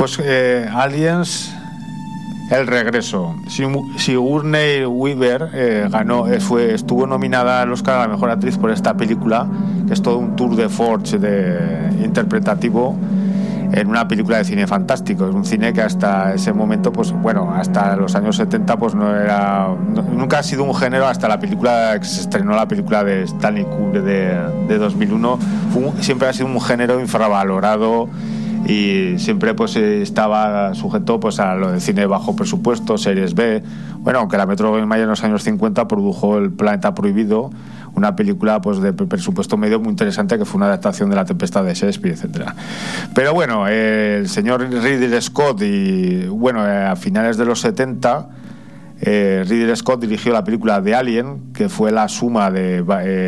Pues Aliens, el regreso. Sigourney Weaver estuvo nominada al Oscar a la mejor actriz por esta película, que es todo un tour de force interpretativo en una película de cine fantástico. Es un cine que hasta ese momento, pues bueno, hasta los años 70, pues nunca ha sido un género. Hasta la película que se estrenó, la película de Stanley Kubrick de 2001, siempre ha sido un género infravalorado y siempre pues estaba sujeto pues a lo de cine bajo presupuesto, series B. Bueno, aunque la Metro-Goldwyn-Mayer en los años 50 produjo El planeta prohibido, una película pues de presupuesto medio muy interesante, que fue una adaptación de La tempestad de Shakespeare, etcétera. Pero bueno, el señor Ridley Scott, y bueno, a finales de los 70, Ridley Scott dirigió la película de Alien, que fue la suma de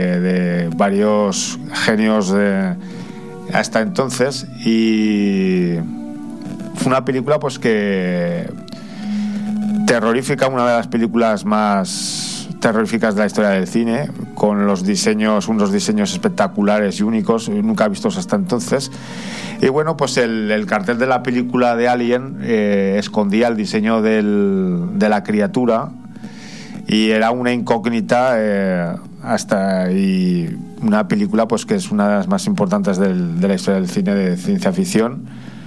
varios genios hasta entonces, y fue una película pues que terrorífica, una de las películas más terroríficas de la historia del cine, con unos diseños espectaculares y únicos, nunca vistos hasta entonces. Y bueno, pues el cartel de la película de Alien escondía el diseño de la criatura, y era una incógnita y una película pues que es una de las más importantes de la historia del cine de ciencia ficción.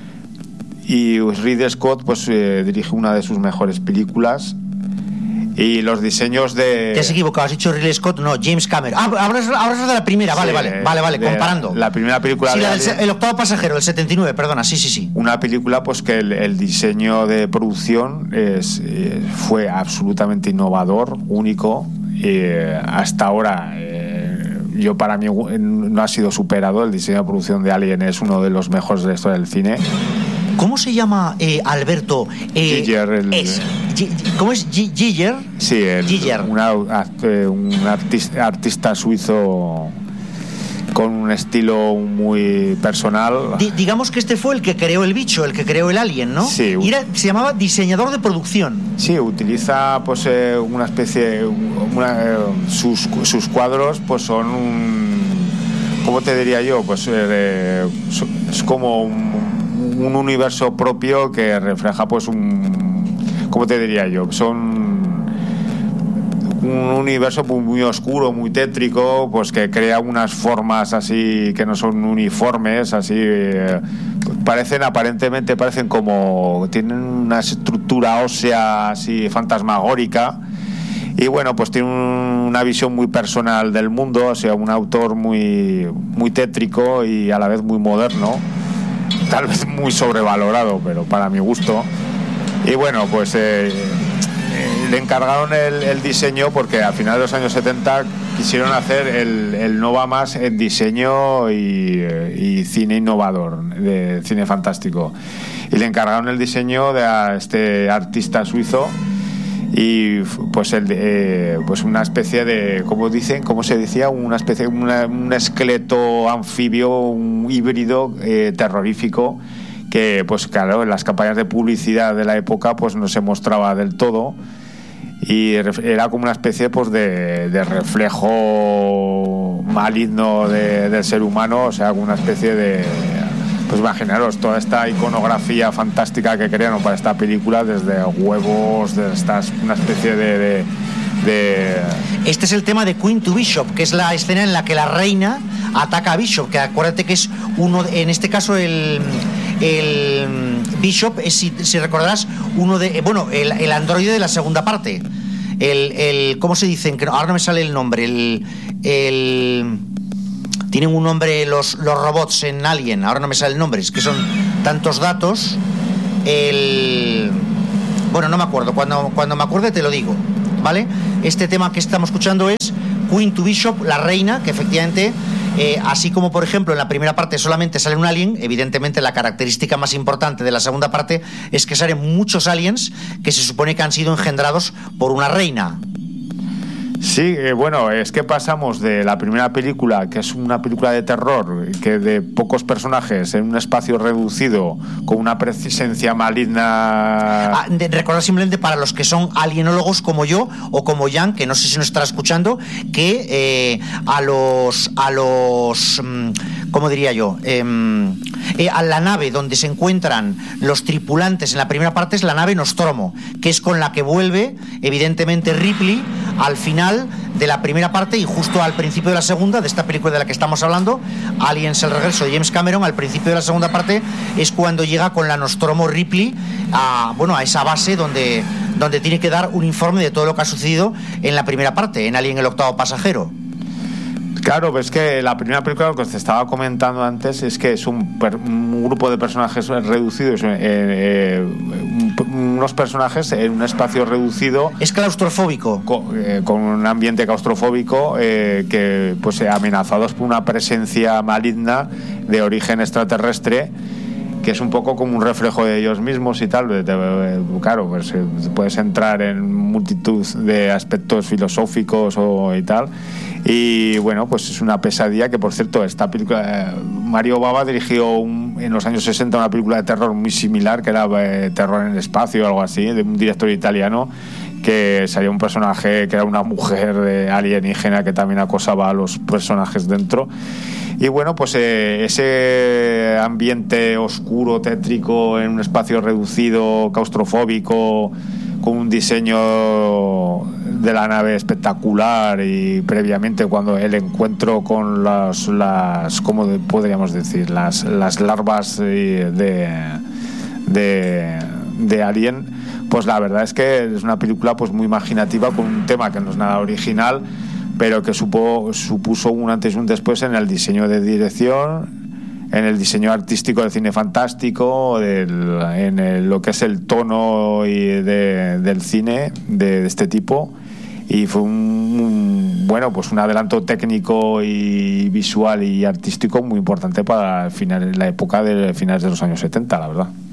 Y Ridley Scott pues dirige una de sus mejores películas, y los diseños de... Te has equivocado, has dicho Ridley Scott, no, James Cameron. Hablas de la primera, sí, vale, comparando. La primera película, sí, el octavo pasajero, el 79, perdona, sí. Una película pues que el diseño de producción fue absolutamente innovador, único, hasta ahora para mí no ha sido superado. El diseño de producción de Alien es uno de los mejores de la historia del cine. ¿Cómo se llama, Alberto? Giger. ¿Cómo es? Giger. Sí, Giger. Un artista suizo con un estilo muy personal. Digamos que este fue el que creó el bicho, el que creó el alien, ¿no? Sí. Se llamaba diseñador de producción. Sí, utiliza pues una especie... sus cuadros pues son ¿cómo te diría yo? Pues es como un universo propio que refleja pues ¿cómo te diría yo? Son un universo muy oscuro, muy tétrico, pues que crea unas formas así que no son uniformes, así parecen como tienen una estructura ósea así fantasmagórica. Y bueno, pues tiene una visión muy personal del mundo, o sea, un autor muy tétrico y a la vez muy moderno, tal vez muy sobrevalorado, pero para mi gusto. Y bueno, pues le encargaron el diseño porque a finales de los años 70 quisieron hacer el no va más en diseño y cine innovador, de cine fantástico. Y le encargaron el diseño a este artista suizo, y pues pues una especie de, ¿cómo se decía? Una especie, un esqueleto anfibio, un híbrido terrorífico, que pues claro, en las campañas de publicidad de la época pues no se mostraba del todo, y era como una especie pues de reflejo maligno del ser humano, o sea, una especie de... Pues imaginaros toda esta iconografía fantástica que crearon para esta película, desde huevos, una especie de... Este es el tema de Queen to Bishop, que es la escena en la que la reina ataca a Bishop, que acuérdate que es en este caso el Bishop es, si recordarás, el androide de la segunda parte, ¿cómo se dicen? Ahora no me sale el nombre, tienen un nombre los robots en Alien, ahora no me sale el nombre, es que son tantos datos. No me acuerdo, cuando me acuerde te lo digo, ¿vale? Este tema que estamos escuchando es Queen to Bishop, la reina, que efectivamente, así como por ejemplo en la primera parte solamente sale un alien, evidentemente la característica más importante de la segunda parte es que salen muchos aliens que se supone que han sido engendrados por una reina. Sí, bueno, es que pasamos de la primera película, que es una película de terror, que de pocos personajes en un espacio reducido, con una presencia maligna. Recordar simplemente para los que son alienólogos como yo o como Jan, que no sé si nos estará escuchando, que a los ¿cómo diría yo? A la nave donde se encuentran los tripulantes en la primera parte es la nave Nostromo, que es con la que vuelve evidentemente Ripley al final de la primera parte y justo al principio de la segunda, de esta película de la que estamos hablando, Aliens, el regreso de James Cameron. Al principio de la segunda parte es cuando llega con la Nostromo Ripley a esa base donde tiene que dar un informe de todo lo que ha sucedido en la primera parte, en Alien, el octavo pasajero. Claro, ves que la primera película, lo que te estaba comentando antes, es que es un grupo de personajes reducidos, unos personajes en un espacio reducido. Es claustrofóbico. Con un ambiente claustrofóbico, que pues amenazados por una presencia maligna de origen extraterrestre, que es un poco como un reflejo de ellos mismos y tal. Claro, pues puedes entrar en multitud de aspectos filosóficos y tal. Y bueno, pues es una pesadilla que, por cierto, esta película, Mario Bava dirigió en los años 60 una película de terror muy similar, que era Terror en el espacio o algo así, de un director italiano, que salía un personaje que era una mujer alienígena que también acosaba a los personajes dentro. Y bueno, pues ese ambiente oscuro, tétrico, en un espacio reducido, claustrofóbico, con un diseño de la nave espectacular, y previamente cuando el encuentro con las ¿cómo podríamos decir? Las larvas de Alien, pues la verdad es que es una película pues muy imaginativa, con un tema que no es nada original, pero que supuso un antes y un después en el diseño de dirección, en el diseño artístico del cine fantástico, lo que es el tono del cine de este tipo. Y fue un adelanto técnico y visual y artístico muy importante para la época de finales de los años 70, la verdad.